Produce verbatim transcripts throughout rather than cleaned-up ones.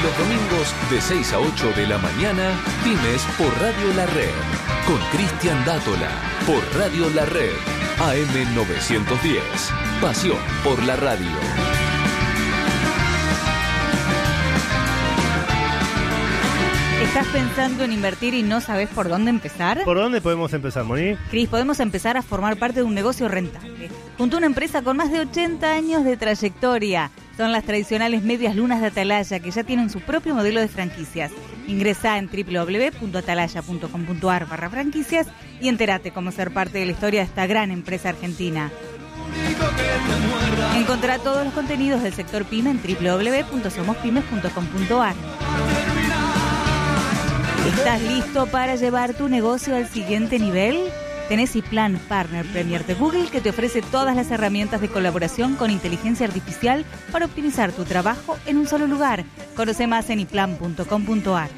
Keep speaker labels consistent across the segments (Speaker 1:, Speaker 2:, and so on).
Speaker 1: Los domingos de seis a ocho de la mañana, Pymes por Radio La Red. Con Cristian Dátola, por Radio La Red. A M novecientos diez. Pasión por la radio.
Speaker 2: ¿Estás pensando en invertir y no sabes por dónde empezar?
Speaker 3: ¿Por dónde podemos empezar, Moni?
Speaker 2: Cris, podemos empezar a formar parte de un negocio rentable, junto a una empresa con más de ochenta años de trayectoria. Son las tradicionales medias lunas de Atalaya, que ya tienen su propio modelo de franquicias. Ingresá en doble u doble u doble u punto atalaya punto com punto a r barra franquicias y entérate cómo ser parte de la historia de esta gran empresa argentina. Encontrá todos los contenidos del sector PYME en doble u doble u doble u punto somos pymes punto com punto a r. ¿Estás listo para llevar tu negocio al siguiente nivel? Tenés iPlan Partner Premier de Google, que te ofrece todas las herramientas de colaboración con inteligencia artificial para optimizar tu trabajo en un solo lugar. Conoce más en iplan punto com punto a r.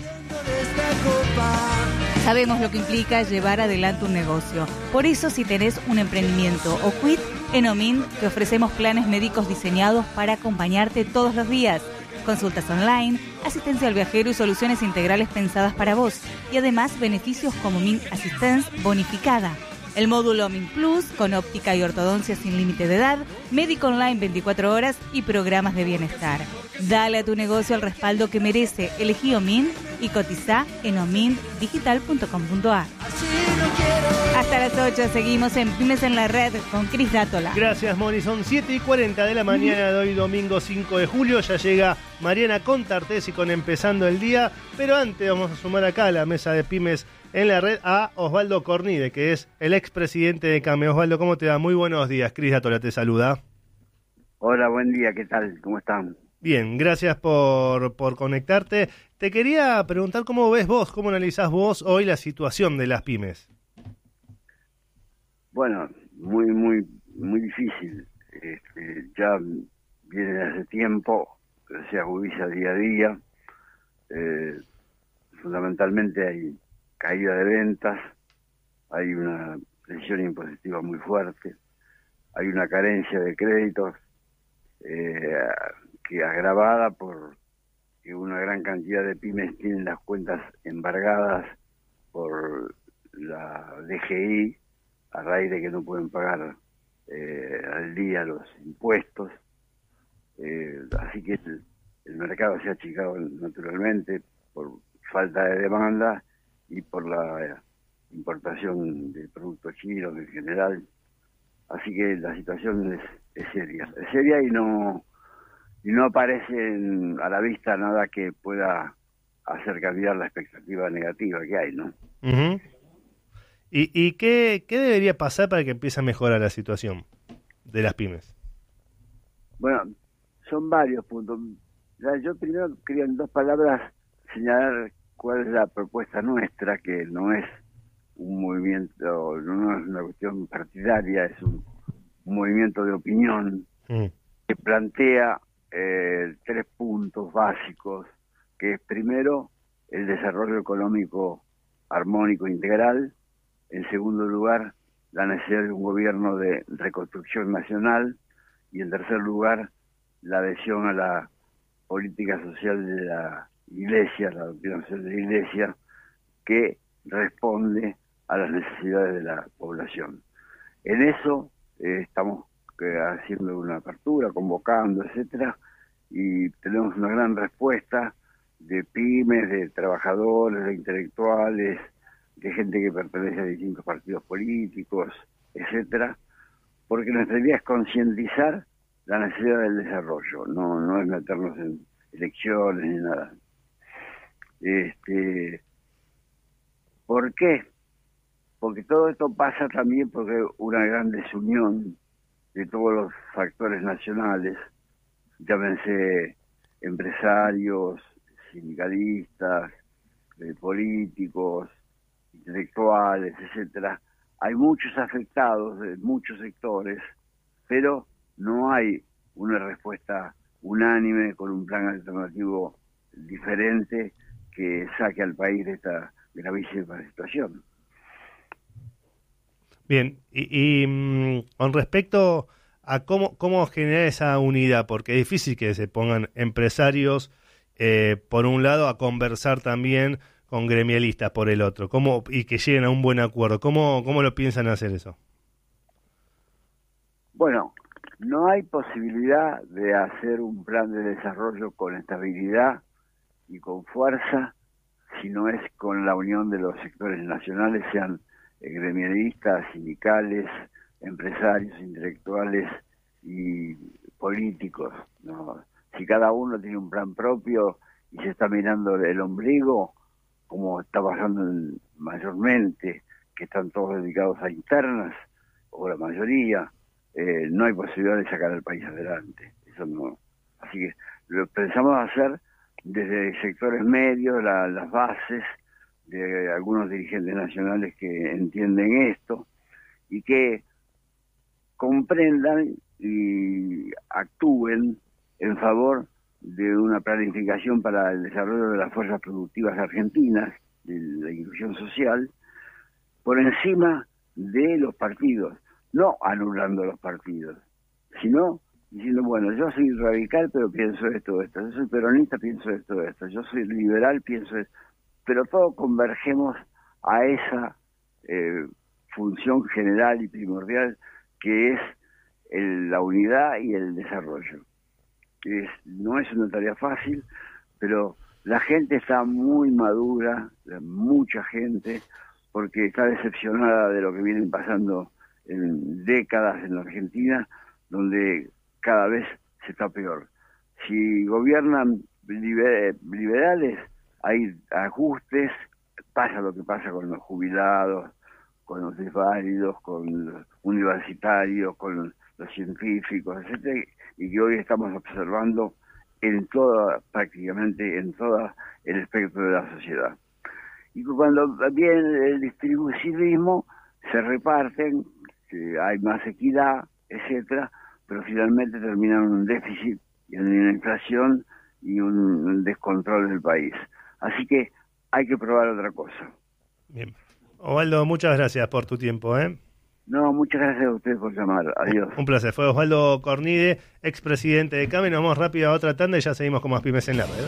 Speaker 2: Sabemos lo que implica llevar adelante un negocio. Por eso, si tenés un emprendimiento o quit, en Omint te ofrecemos planes médicos diseñados para acompañarte todos los días. Consultas online, asistencia al viajero y soluciones integrales pensadas para vos. Y además beneficios como Mint Assistance bonificada. El módulo Mint Plus con óptica y ortodoncia sin límite de edad, médico online veinticuatro horas y programas de bienestar. Dale a tu negocio el respaldo que merece. Elegí Omint y cotizá en omint digital punto com punto a r. Hasta las ocho seguimos en Pymes en la Red con Cris Dátola.
Speaker 3: Gracias, Moni. Son siete y cuarenta de la mañana de hoy, domingo cinco de julio. Ya llega Mariana Contartesi con Empezando el Día. Pero antes vamos a sumar acá a la mesa de Pymes en la Red a Osvaldo Cornide, que es el expresidente de CAME. Osvaldo, ¿cómo te va? Muy buenos días. Cris Dátola te saluda.
Speaker 4: Hola, buen día. ¿Qué tal? ¿Cómo están?
Speaker 3: Bien, gracias por, por conectarte. Te quería preguntar cómo ves vos, cómo analizás vos hoy la situación de las pymes.
Speaker 4: Bueno, muy, muy, muy difícil. Este, ya viene de hace tiempo, se agudiza día a día. Eh, fundamentalmente hay caída de ventas, hay una presión impositiva muy fuerte, hay una carencia de créditos eh, que agravada por que una gran cantidad de pymes tienen las cuentas embargadas por la D G I, a raíz de que no pueden pagar eh, al día los impuestos. Eh, así que el, el mercado se ha achicado naturalmente por falta de demanda y por la importación de productos chinos en general. Así que la situación es, es seria. Es seria y no, y no aparece en, a la vista nada que pueda hacer cambiar la expectativa negativa que hay, ¿no?
Speaker 3: Uh-huh. ¿Y, y qué, qué debería pasar para que empiece a mejorar la situación de las pymes?
Speaker 4: Bueno, son varios puntos. Yo primero quería en dos palabras señalar cuál es la propuesta nuestra, que no es un movimiento, no es una cuestión partidaria, es un, un movimiento de opinión mm. que plantea eh, tres puntos básicos, que es primero el desarrollo económico armónico integral. En segundo lugar, la necesidad de un gobierno de reconstrucción nacional. Y en tercer lugar, la adhesión a la política social de la Iglesia, la doctrina social de la Iglesia, que responde a las necesidades de la población. En eso eh, estamos eh, haciendo una apertura, convocando, etcétera, y tenemos una gran respuesta de pymes, de trabajadores, de intelectuales, de gente que pertenece a distintos partidos políticos, etcétera, porque nuestra idea es concientizar la necesidad del desarrollo, no, no es meternos en elecciones ni nada. Este, ¿por qué? Porque todo esto pasa también porque una gran desunión de todos los factores nacionales, llámense empresarios, sindicalistas, eh, políticos, intelectuales, etcétera. Hay muchos afectados de muchos sectores, pero no hay una respuesta unánime con un plan alternativo diferente que saque al país de esta gravísima situación.
Speaker 3: Bien, y, y mmm, con respecto a cómo, cómo generar esa unidad, porque es difícil que se pongan empresarios eh, por un lado, a conversar también con gremialistas por el otro, ¿cómo, y que lleguen a un buen acuerdo? ¿Cómo, cómo lo piensan hacer eso?
Speaker 4: Bueno, no hay posibilidad de hacer un plan de desarrollo con estabilidad y con fuerza si no es con la unión de los sectores nacionales, sean eh, gremialistas, sindicales, empresarios, intelectuales y políticos, ¿no? Si cada uno tiene un plan propio y se está mirando el ombligo, como está pasando en, mayormente, que están todos dedicados a internas, o la mayoría, eh, no hay posibilidad de sacar al país adelante. Eso no. Así que lo pensamos hacer desde sectores medios, la, las bases de algunos dirigentes nacionales que entienden esto y que comprendan y actúen en favor de una planificación para el desarrollo de las fuerzas productivas argentinas, de la inclusión social, por encima de los partidos, no anulando los partidos, sino diciendo, bueno, yo soy radical, pero pienso esto, esto, yo soy peronista, pienso esto, esto, yo soy liberal, pienso esto, pero todos convergemos a esa eh, función general y primordial que es el, la unidad y el desarrollo. Es, no es una tarea fácil, pero la gente está muy madura, mucha gente, porque está decepcionada de lo que vienen pasando en décadas en la Argentina, donde cada vez se está peor. Si gobiernan liber, liberales, hay ajustes, pasa lo que pasa con los jubilados, con los desválidos, con los universitarios, con los científicos, etcétera, y que hoy estamos observando en toda, prácticamente en todo el espectro de la sociedad. Y cuando viene el distribucionismo, se reparten, hay más equidad, etcétera, pero finalmente terminan en un déficit y en una inflación y un descontrol del país. Así que hay que probar otra cosa.
Speaker 3: Bien. Osvaldo, muchas gracias por tu tiempo, ¿eh?
Speaker 4: No, muchas gracias a ustedes por llamar. Adiós.
Speaker 3: Un placer. Fue Osvaldo Cornide, expresidente de CAME. Nos vamos rápido a otra tanda y ya seguimos con más Pymes en la Red.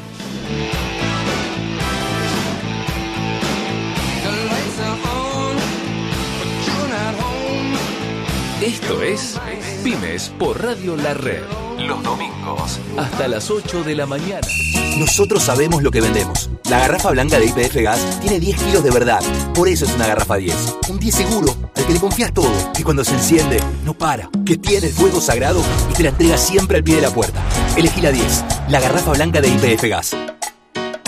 Speaker 1: Esto es Pymes por Radio La Red. Los domingos, hasta las ocho de la mañana.
Speaker 5: Nosotros sabemos lo que vendemos. La garrafa blanca de Y P F Gas tiene diez kilos de verdad. Por eso es una garrafa diez. Un diez seguro, al que le confías todo. Que cuando se enciende, no para. Que tiene el fuego sagrado y te la entrega siempre al pie de la puerta. Elegí la diez, la garrafa blanca de Y P F Gas.